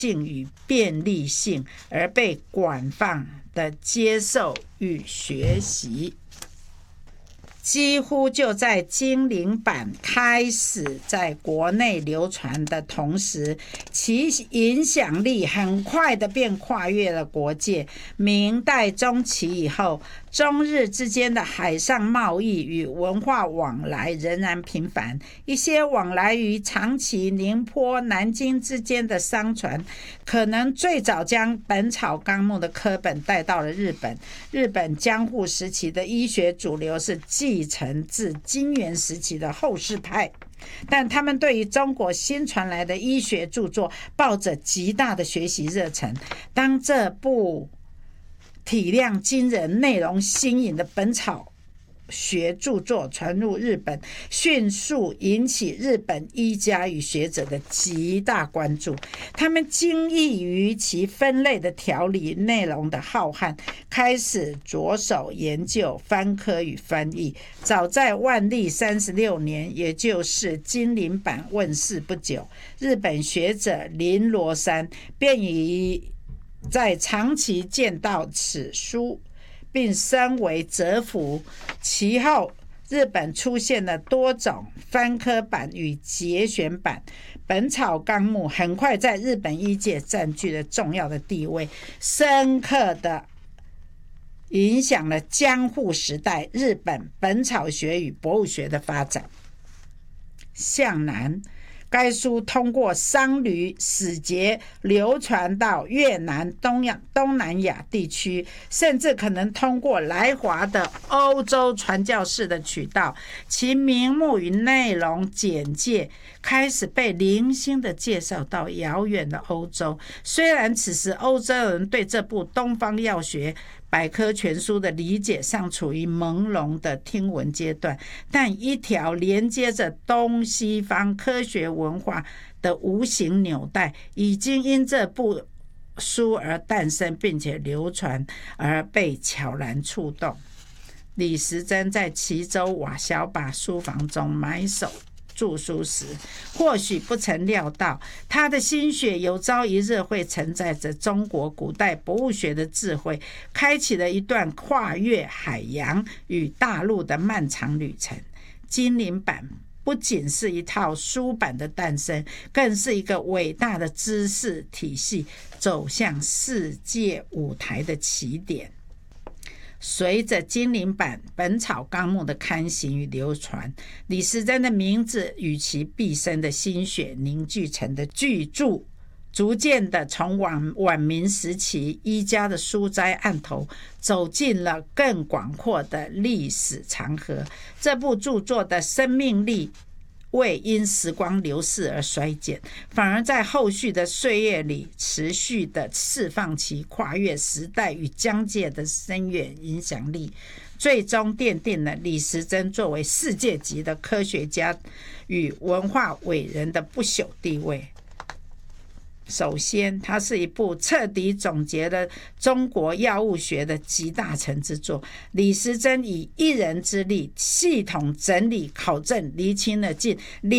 性与便利性而被广泛的接受与学习。几乎就在精灵版开始在国内流传的同时，其影响力很快的便跨越了国界。明代中期以后，中日之间的海上贸易与文化往来仍然频繁，一些往来于长崎、宁波、南京之间的商船，可能最早将《本草纲目》的课本带到了日本。日本江户时期的医学主流是继承自金元时期的后世派，但他们对于中国新传来的医学著作抱着极大的学习热忱。当这部体量惊人、内容新颖的本草学著作传入日本，迅速引起日本医家与学者的极大关注。他们惊异于其分类的条理、内容的浩瀚，开始着手研究翻科与翻译。早在万历36年，也就是金陵版问世不久，日本学者林罗山便已在长崎见到此书，并升为折服。其后日本出现了多种翻科版与节选版，《本草纲目》很快在日本医界占据了重要的地位，深刻的影响了江户时代日本本草学与博物学的发展。向南，该书通过商旅使节流传到越南、东南亚地区，甚至可能通过来华的欧洲传教士的渠道，其名目与内容简介开始被零星的介绍到遥远的欧洲。虽然此时欧洲人对这部东方药学百科全书的理解尚处于朦胧的听闻阶段，但一条连接着东西方科学文化的无形纽带已经因这部书而诞生，并且流传而被悄然触动。李时珍在齐州瓦小把书房中埋首著书时，或许不曾料到他的心血有朝一日会承载着中国古代博物学的智慧，开启了一段跨越海洋与大陆的漫长旅程。金陵版不仅是一套书版的诞生，更是一个伟大的知识体系走向世界舞台的起点。随着金陵版《本草纲目》的刊行与流传，李时珍的名字与其毕生的心血凝聚成的巨著，逐渐的从晚明时期医家的书斋案头走进了更广阔的历史长河。这部著作的生命力未因时光流逝而衰减，反而在后续的岁月里持续的释放其跨越时代与疆界的深远影响力，最终奠定了李时珍作为世界级的科学家与文化伟人的不朽地位。首先，它是一部彻底总结了中国药物学的集大成之作。李时珍以一人之力系统整理、考证、厘清了近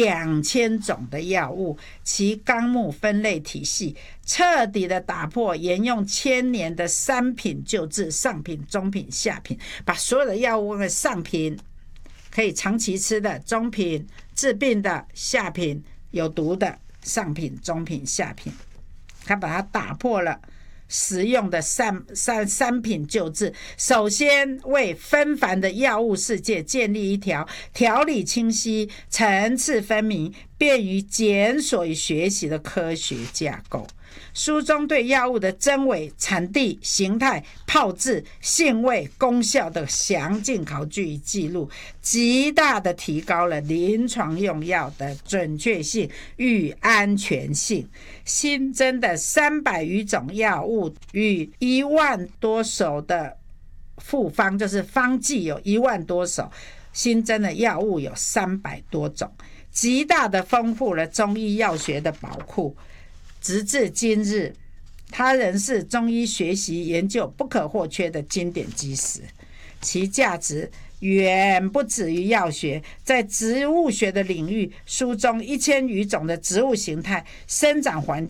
2000种的药物，其纲目分类体系彻底的打破沿用1000年的三品就治，上品、中品、下品，把所有的药物的上品可以长期吃的，中品治病的，下品有毒的，上品、中品、下品，他把它打破了实用的三品就治。首先为纷繁的药物世界建立一条条理清晰、层次分明、便于检索与学习的科学架构。书中对药物的真伪、产地、形态、炮制、性味、功效的详尽考据与记录，极大的提高了临床用药的准确性与安全性。新增的300余种药物与1万多首的复方，就是方剂有1万多首，新增的药物有300多种，极大的丰富了中医药学的宝库。直至今日，它仍是中医学习研究不可或缺的经典基石，其价值远不止于药学。在植物学的领域，书中1000余种的植物形态、生长环境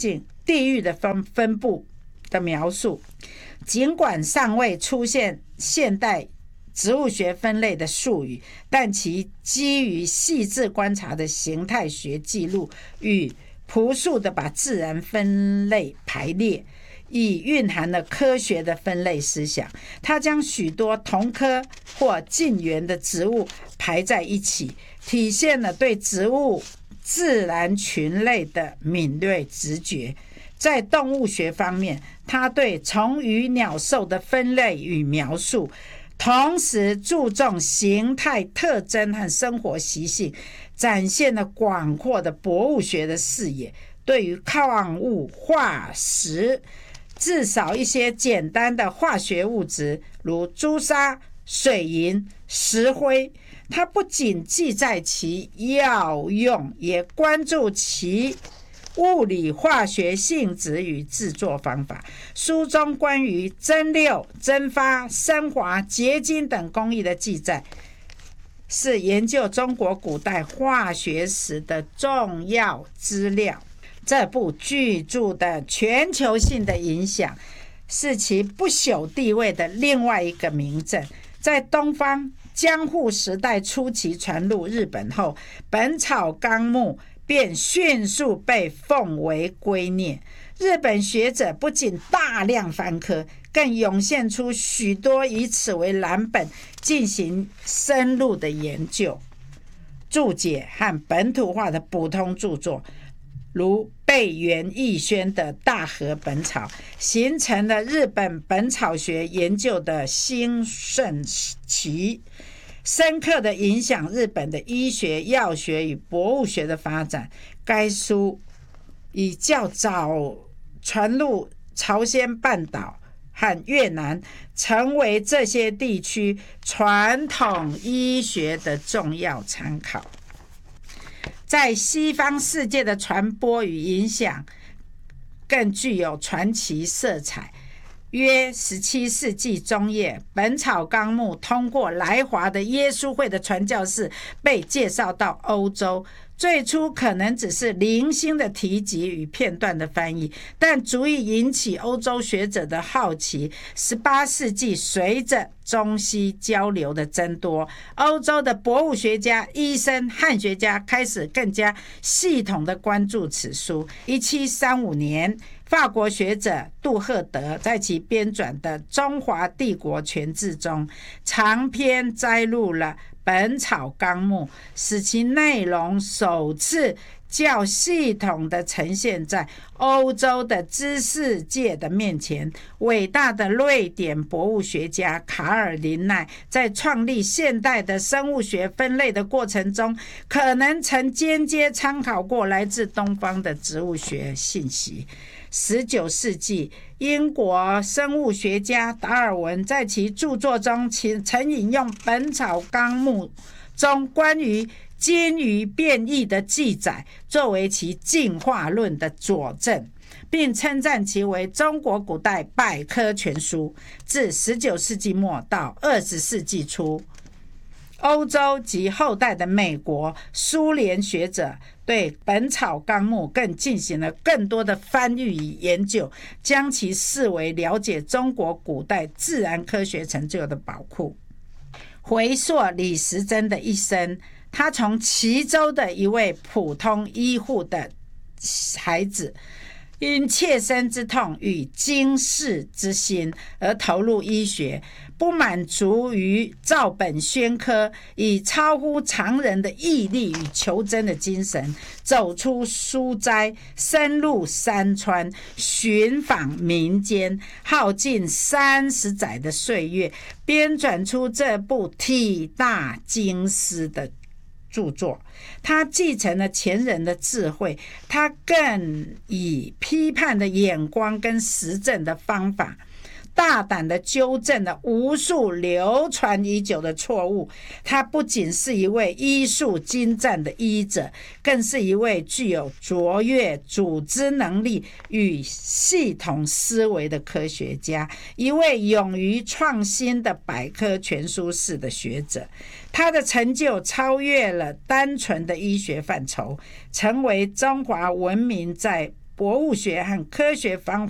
地域的分布的描述。尽管尚未出现现代植物学分类的术语，但其基于细致观察的形态学记录与朴素的把自然分类排列，已蕴含了科学的分类思想。它将许多同科或近缘的植物排在一起，体现了对植物自然群类的敏锐直觉。在动物学方面，它对虫鱼鸟兽的分类与描述，同时注重形态特征和生活习性，展现了广阔的博物学的视野。对于矿物化石，至少一些简单的化学物质，如朱砂、水银、石灰，它不仅记载其药用，也关注其物理化学性质与制作方法。书中关于蒸馏、蒸发、升华、结晶等工艺的记载，是研究中国古代化学史的重要资料。这部巨著的全球性的影响，是其不朽地位的另外一个明证。在东方江户时代初期传入日本后，《本草纲目》便迅速被奉为圭臬。日本学者不仅大量翻科，更涌现出许多以此为蓝本进行深入的研究、注解和本土化的补充著作，如贝原义宣的《大和本草》，形成了日本本草学研究的兴盛期，深刻地影响日本的医学、药学与博物学的发展。该书以较早传入朝鲜半岛和越南，成为这些地区传统医学的重要参考。在西方世界的传播与影响更具有传奇色彩。约17世纪中叶，《本草纲目》通过来华的耶稣会的传教士被介绍到欧洲。最初可能只是零星的提及与片段的翻译，但足以引起欧洲学者的好奇。18世纪，随着中西交流的增多，欧洲的博物学家、医生、汉学家开始更加系统地关注此书。1735年，法国学者杜赫德在其编纂的《中华帝国全志》中，长篇摘录了本草纲目，使其内容首次较系统地呈现在欧洲的知识界的面前。伟大的瑞典博物学家卡尔林奈在创立现代的生物学分类的过程中，可能曾间接参考过来自东方的植物学信息。19世纪，英国生物学家达尔文在其著作中曾引用《本草纲目》中关于鲸鱼变异的记载，作为其进化论的佐证，并称赞其为中国古代百科全书。自19世纪末到20世纪初，欧洲及后代的美国、苏联学者对《本草纲目》更进行了更多的翻译与研究，将其视为了解中国古代自然科学成就的宝库。回溯李时珍的一生，他从齐州的一位普通医护的孩子，因切身之痛与经世之心而投入医学，不满足于照本宣科，以超乎常人的毅力与求真的精神，走出书斋，深入山川，寻访民间，耗尽30载的岁月，编纂出这部体大经师的著作。他继承了前人的智慧，他更以批判的眼光跟实证的方法，大胆地纠正了无数流传已久的错误。他不仅是一位医术精湛的医者，更是一位具有卓越组织能力与系统思维的科学家，一位勇于创新的百科全书式的学者。他的成就超越了单纯的医学范畴，成为中华文明在博物学和科学方